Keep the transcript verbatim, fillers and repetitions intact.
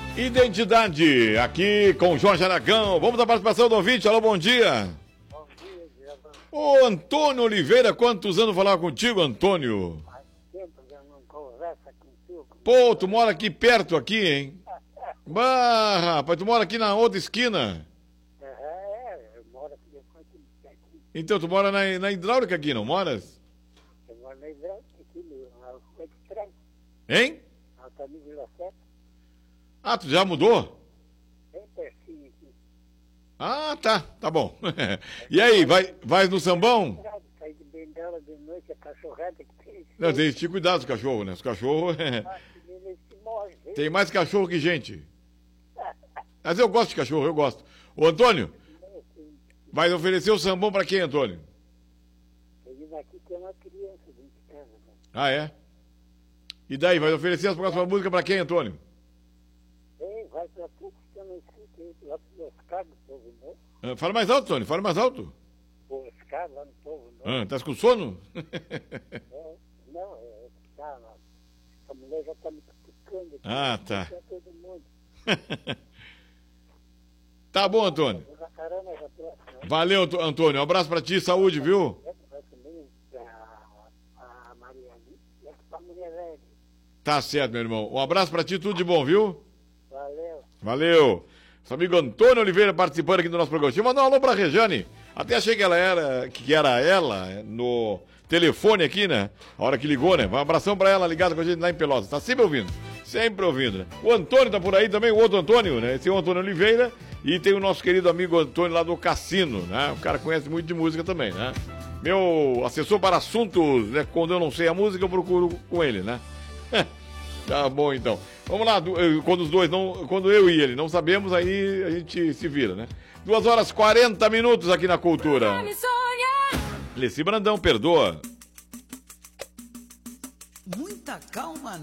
Identidade, aqui com o Jorge Aragão. Vamos à participação do ouvinte. Alô, bom dia. Bom dia, Diego. Ô, Antônio Oliveira, quantos anos falar contigo, Antônio? Faz tempo que eu não converso contigo. Pô, tu mora aqui perto, aqui, hein? Bah, rapaz, tu mora aqui na outra esquina. É, é, eu moro aqui, aqui, aqui. Então, tu mora na, na hidráulica aqui, não moras? Eu moro na hidráulica aqui, na rua de trás, Hein? Altamir Vila Sete, Ah, tu já mudou? bem pertinho aqui. Ah, tá, tá bom. E aí, vai, vai no sambão? Saí de bengala de noite, a cachorrada que tem. Não, tem que ter cuidado com os cachorros, né? Os cachorros... Acho que eles se morrem. Tem mais cachorro que gente. Mas eu gosto de cachorro, eu gosto. Ô, Antônio, vai oferecer o sambão pra quem, Antônio? Ele aqui tem uma criança dentro de casa, né? Ah, é? E daí, vai oferecer as próximas músicas pra quem, Antônio? Ei, vai pra tudo que eu não sei, lá pro Oscar do Povo Novo. Ah, fala mais alto, Antônio, fala mais alto. O Oscar lá no Povo Novo. Ah, tá com sono? É, não, é, tá, a mulher já tá me cutucando aqui. Ah, tá. Pra todo mundo. Tá bom, Antônio. O Jacarana já próximo. Valeu, Ant- Antônio. Um abraço pra ti, saúde, viu? Vai também a, a Maria Alice e a pra mulher velha. Tá certo, meu irmão. Um abraço pra ti, tudo de bom, viu? Valeu. Valeu. Nosso amigo Antônio Oliveira participando aqui do nosso programa. Deixa eu mandar um alô pra Rejane. Até achei que ela era, que era ela no telefone aqui, né? A hora que ligou, né? Um abração pra ela ligada com a gente lá em Pelotas. Tá sempre ouvindo. Sempre ouvindo, né? O Antônio tá por aí também, o outro Antônio, né? Esse é o Antônio Oliveira. E tem o nosso querido amigo Antônio lá do Cassino, né? O cara conhece muito de música também, né? Meu assessor para assuntos, né? Quando eu não sei a música, eu procuro com ele, né? Tá bom, então. Vamos lá, do- eh, quando os dois não. Quando eu e ele não sabemos, aí a gente se vira, né? Duas horas e quarenta minutos aqui na Cultura. Leci Brandão, perdoa. Muita calma.